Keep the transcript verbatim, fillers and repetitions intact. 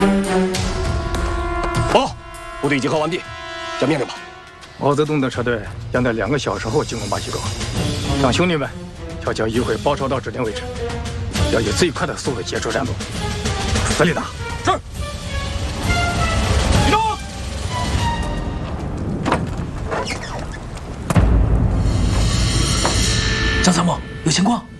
报，部队集合完毕，下命令吧。 毛泽东的车队将在两个小时后进攻巴西庄，让兄弟们调校迂回包抄到指定位置，要以最快的速度结束战斗。死里打！是。集中！ 张参谋，有情况。